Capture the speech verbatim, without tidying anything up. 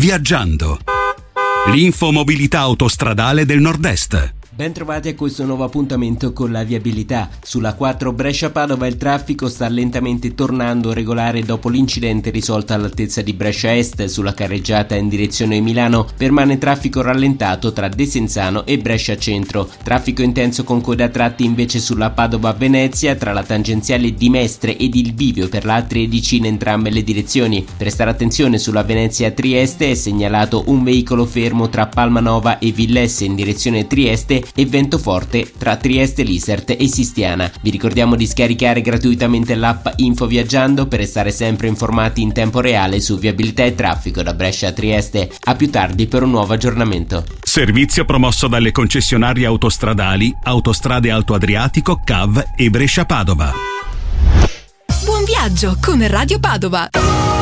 Viaggiando. L'infomobilità autostradale del Nord-Est. Ben trovati a questo nuovo appuntamento con la viabilità. Sulla quattro Brescia-Padova il traffico sta lentamente tornando regolare dopo l'incidente risolto all'altezza di Brescia Est. Sulla carreggiata in direzione Milano permane traffico rallentato tra Desenzano e Brescia Centro. Traffico intenso con code a tratti invece sulla Padova-Venezia tra la tangenziale di Mestre ed il bivio per la A tredici in entrambe le direzioni. Prestare attenzione sulla Venezia-Trieste è segnalato un veicolo fermo tra Palmanova e Villesse in direzione Trieste e vento forte tra Trieste Lisert e Sistiana. Vi ricordiamo di scaricare gratuitamente l'app Info Viaggiando per restare sempre informati in tempo reale su viabilità e traffico da Brescia a Trieste. A più tardi per un nuovo aggiornamento. Servizio promosso dalle concessionarie autostradali Autostrade Alto Adriatico, C A V e Brescia Padova. Buon viaggio con Radio Padova.